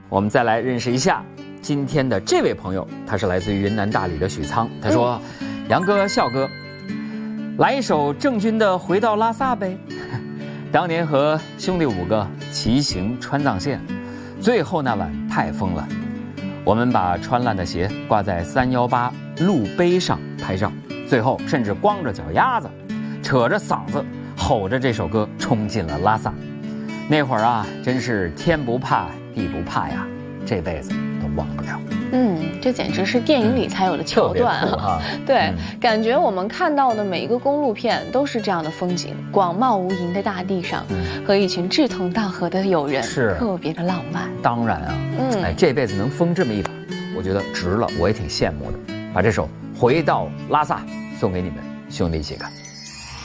我们再来认识一下今天的这位朋友，他是来自于云南大理的许仓。他说：“杨哥、笑哥，来一首郑钧的《回到拉萨》呗。当年和兄弟5个骑行川藏线，最后那晚太疯了，我们把穿烂的鞋挂在318路碑上拍照，最后甚至光着脚丫子，扯着嗓子吼着这首歌冲进了拉萨。那会儿啊，真是天不怕地不怕呀，这辈子都忘不了。” 这简直是电影里才有的桥段啊！对，感觉我们看到的每一个公路片都是这样的风景：广袤无垠的大地上，和一群志同道合的友人，是特别的浪漫。 当然啊，这辈子能疯这么一把，我觉得值了，我也挺羡慕的。把这首《回到拉萨》送给你们，兄弟一起看。